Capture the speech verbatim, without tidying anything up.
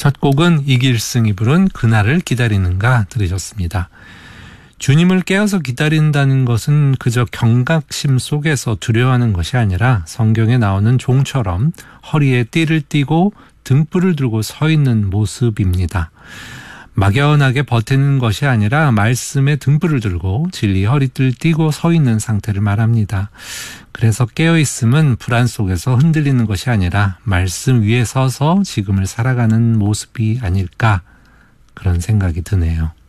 첫 곡은 이길승이 부른 그날을 기다리는가 들으셨습니다. 주님을 깨어서 기다린다는 것은 그저 경각심 속에서 두려워하는 것이 아니라 성경에 나오는 종처럼 허리에 띠를 띠고 등불을 들고 서 있는 모습입니다. 막연하게 버티는 것이 아니라 말씀에 등불을 들고 진리 허리띠를 띠고 서 있는 상태를 말합니다. 그래서 깨어있음은 불안 속에서 흔들리는 것이 아니라 말씀 위에 서서 지금을 살아가는 모습이 아닐까 그런 생각이 드네요.